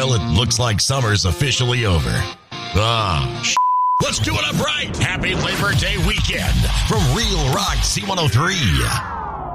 Well, it looks like summer's officially over. Let's do it up right. Happy Labor Day weekend from Real Rock C103.